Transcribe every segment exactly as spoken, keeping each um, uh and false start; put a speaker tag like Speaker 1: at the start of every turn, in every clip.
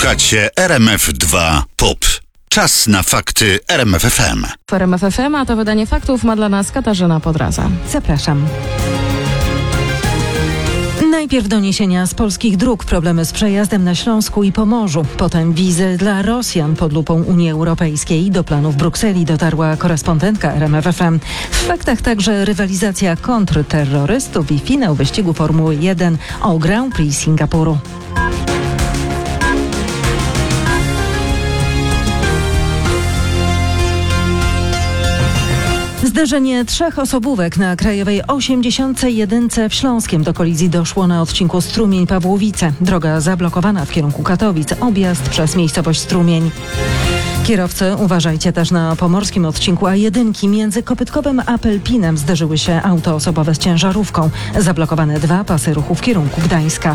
Speaker 1: Słuchacie R M F dwa Pop. Czas na fakty R M F F M.
Speaker 2: W R M F F M, a to wydanie faktów ma dla nas Katarzyna Podraza.
Speaker 3: Zapraszam. Najpierw doniesienia z polskich dróg, problemy z przejazdem na Śląsku i Pomorzu. Potem wizy dla Rosjan pod lupą Unii Europejskiej. Do planów Brukseli dotarła korespondentka R M F F M. W faktach także rywalizacja kontrterrorystów i finał wyścigu Formuły jeden o Grand Prix Singapuru. Zderzenie trzech osobówek na krajowej osiemdziesiąt jeden w Śląskiem. Do kolizji doszło na odcinku Strumień-Pawłowice. Droga zablokowana w kierunku Katowic. Objazd przez miejscowość Strumień. Kierowcy, uważajcie też na pomorskim odcinku A jeden. Między Kopytkowem a Pelpinem zderzyły się auto osobowe z ciężarówką. Zablokowane dwa pasy ruchu w kierunku Gdańska.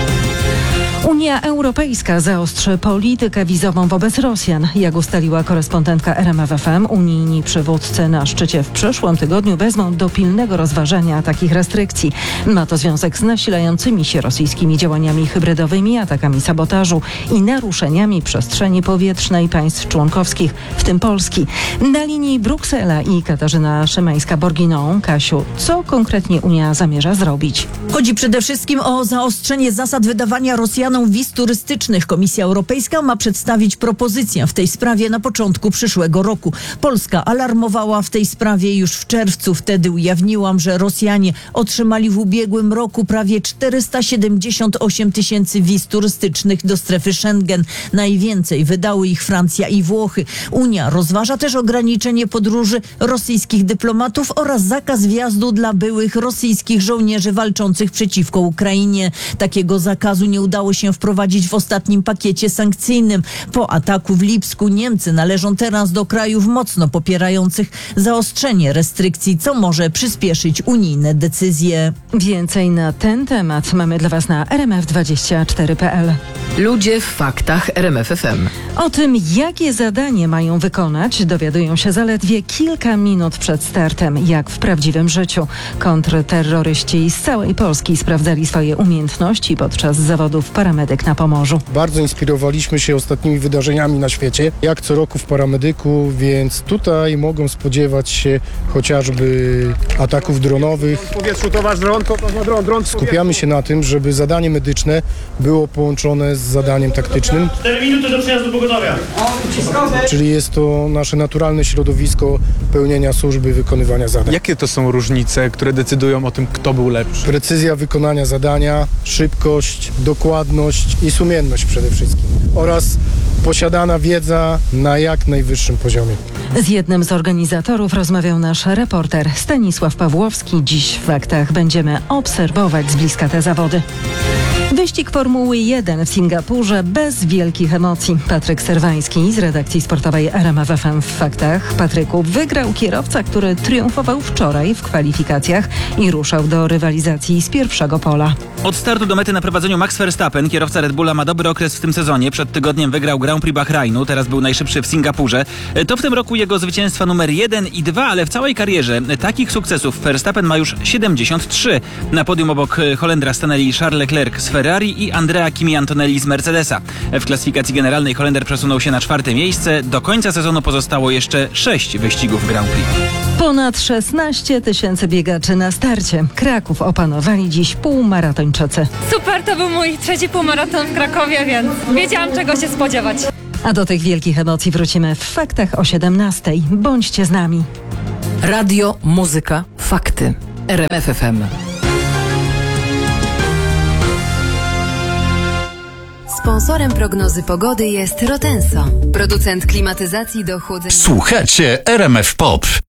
Speaker 3: Unia Europejska zaostrzy politykę wizową wobec Rosjan. Jak ustaliła korespondentka R M F F M, unijni przywódcy na szczycie w przyszłym tygodniu wezmą do pilnego rozważenia takich restrykcji. Ma to związek z nasilającymi się rosyjskimi działaniami hybrydowymi, atakami sabotażu i naruszeniami przestrzeni powietrznej państw członkowskich, w tym Polski. Na linii Bruksela i Katarzyna Szymańska-Borginą. Kasiu, co konkretnie Unia zamierza zrobić?
Speaker 4: Chodzi przede wszystkim o zaostrzenie zasad wydawania Rosjanom wiz turystycznych. Komisja Europejska ma przedstawić propozycję w tej sprawie na początku przyszłego roku. Polska alarmowała w tej sprawie już w czerwcu. Wtedy ujawniłam, że Rosjanie otrzymali w ubiegłym roku prawie czterysta siedemdziesiąt osiem tysięcy wiz turystycznych do strefy Schengen. Najwięcej wydały ich Francja i Włochy. Unia rozważa też ograniczenie podróży rosyjskich dyplomatów oraz zakaz wjazdu dla byłych rosyjskich żołnierzy walczących przeciwko Ukrainie. Takiego zakazu nie udało się wprowadzić w ostatnim pakiecie sankcyjnym. Po ataku w Lipsku Niemcy należą teraz do krajów mocno popierających zaostrzenie restrykcji, co może przyspieszyć unijne decyzje.
Speaker 3: Więcej na ten temat mamy dla Was na R M F dwadzieścia cztery kropka p l.
Speaker 5: Ludzie w faktach R M F F M.
Speaker 3: O tym, jakie zadanie mają wykonać, dowiadują się zaledwie kilka minut przed startem, jak w prawdziwym życiu. Kontrterroryści z całej Polski sprawdzali swoje umiejętności podczas zawodów paramedyk na Pomorzu.
Speaker 6: Bardzo inspirowaliśmy się ostatnimi wydarzeniami na świecie, jak co roku w paramedyku, więc tutaj mogą spodziewać się chociażby ataków dronowych.
Speaker 7: W powietrzu to wasz dron, to wasz dron, dron.
Speaker 6: Skupiamy się na tym, żeby zadanie medyczne było połączone z zadaniem taktycznym.
Speaker 7: cztery minuty do przyjazdu pogotowia.
Speaker 6: Czyli jest to nasze naturalne środowisko pełnienia służby, wykonywania zadań.
Speaker 8: Jakie to są różnice, które decydują o tym, kto był lepszy?
Speaker 6: Precyzja wykonania zadania, szybkość, dokładność i sumienność przede wszystkim oraz posiadana wiedza na jak najwyższym poziomie.
Speaker 3: Z jednym z organizatorów rozmawiał nasz reporter Stanisław Pawłowski. Dziś w faktach będziemy obserwować z bliska te zawody. Wyścig Formuły jeden w Singapurze bez wielkich emocji. Patryk Serwański z redakcji sportowej R M F F M w faktach. Patryku, wygrał kierowca, który triumfował wczoraj w kwalifikacjach i ruszał do rywalizacji z pierwszego pola.
Speaker 9: Od startu do mety na prowadzeniu Max Verstappen. Kierowca Red Bulla ma dobry okres w tym sezonie. Przed tygodniem wygrał Grand Prix Bahrainu, teraz był najszybszy w Singapurze. To w tym roku jego zwycięstwa numer jeden i dwa, ale w całej karierze takich sukcesów Verstappen ma już siedemdziesiąt trzy. Na podium obok Holendra stanęli Charles Leclerc z Ferrari i Andrea Kimi Antonelli z Mercedesa. W klasyfikacji generalnej Holender przesunął się na czwarte miejsce. Do końca sezonu pozostało jeszcze sześć wyścigów Grand Prix.
Speaker 3: Ponad szesnaście tysięcy biegaczy na starcie. Kraków opanowali dziś półmaratończycy.
Speaker 10: Super, to był mój trzeci półmaraton w Krakowie, więc wiedziałam, czego się spodziewać.
Speaker 3: A do tych wielkich emocji wrócimy w faktach o siedemnastej. Bądźcie z nami.
Speaker 5: Radio, muzyka, fakty. R M F F M.
Speaker 11: Sponsorem prognozy pogody jest Rotenso, producent klimatyzacji do chłodzenia.
Speaker 1: Słuchacie R M F Pop.